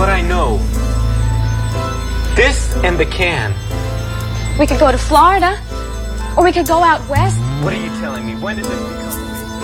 what I know. This and the can. We could go to Florida, or we could go out west. What are you telling me? When did this become...